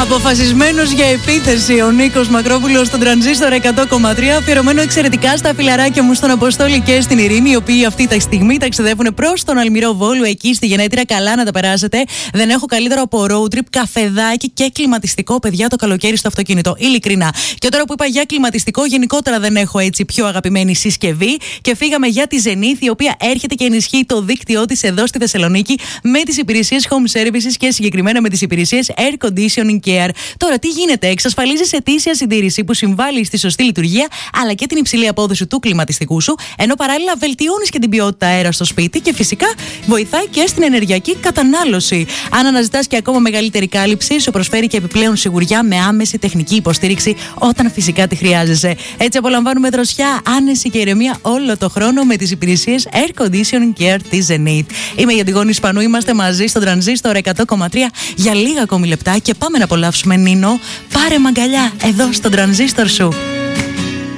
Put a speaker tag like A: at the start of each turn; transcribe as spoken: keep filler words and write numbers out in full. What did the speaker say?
A: Αποφασισμένος για επίθεση ο Νίκος Μακρόπουλος στον Τρανζίστορ εκατό κόμμα τρία, αφιερωμένο εξαιρετικά στα φιλαράκια μου στον Αποστόλη και στην Ειρήνη, οι οποίοι αυτή τη στιγμή ταξιδεύουν προς τον Αλμυρό Βόλου, εκεί στη γενέτειρα. Καλά να τα περάσετε. Δεν έχω καλύτερο από road trip, καφεδάκι και κλιματιστικό, παιδιά, το καλοκαίρι στο αυτοκίνητο. Ειλικρινά. Και τώρα που είπα για κλιματιστικό, γενικότερα δεν έχω έτσι πιο αγαπημένη συσκευή. Και φύγαμε για τη Zenith, η οποία έρχεται και ενισχύει το δίκτυό της εδώ στη Θεσσαλονίκη με τις υπηρεσίες home services και συγκεκριμένα με τις υπηρεσίες air conditioning care. Τώρα, τι γίνεται? Εξασφαλίζεις ετήσια συντήρηση που συμβάλλει στη σωστή λειτουργία αλλά και την υψηλή απόδοση του κλιματιστικού σου, ενώ παράλληλα βελτιώνεις και την ποιότητα αέρα στο σπίτι και φυσικά βοηθάει και στην ενεργειακή κατανάλωση. Αν αναζητάς και ακόμα μεγαλύτερη κάλυψη, σου προσφέρει και επιπλέον σιγουριά με άμεση τεχνική υποστήριξη όταν φυσικά τη χρειάζεσαι. Έτσι, απολαμβάνουμε δροσιά, άνεση και ηρεμία όλο το χρόνο με τις υπηρεσίες air conditioning care της Zenith. Είμαι η Αντιγόνη Σπανού, είμαστε μαζί στον Τρανζίστορ εκατό κόμμα τρία για λίγα ακόμη λεπτά και πάμε να απολαύσουμε, Νίνο. Πάρε μαγκαλιά εδώ στον Τρανζίστορ σου.